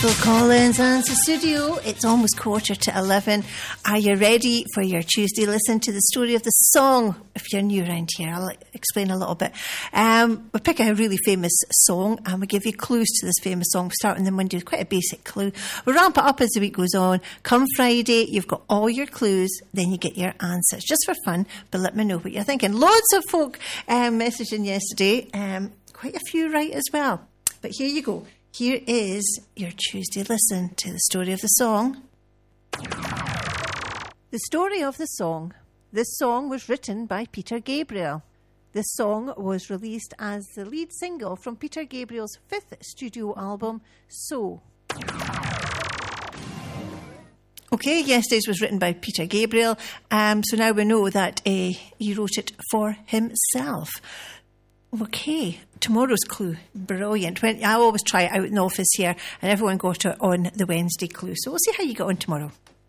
Phil Collins and the studio. It's almost 11:15. Are you ready for your Tuesday listen to the story of the song? If you're new around here, I'll explain a little bit. We pick a really famous song and we give you clues to this famous song. Starting the Monday with quite a basic clue. We ramp it up as the week goes on. Come Friday, you've got all your clues, then you get your answers. Just for fun, but let me know what you're thinking. Loads of folk messaging yesterday. Quite a few right as well. But here you go. Here is your Tuesday listen to the story of the song. The story of the song. This song was written by Peter Gabriel. This song was released as the lead single from Peter Gabriel's 5th studio album, So. Okay, yesterday's was written by Peter Gabriel, so now we know that he wrote it for himself. Okay, tomorrow's clue, brilliant. I always try it out in the office here and everyone got it on the Wednesday clue. So we'll see how you get on tomorrow.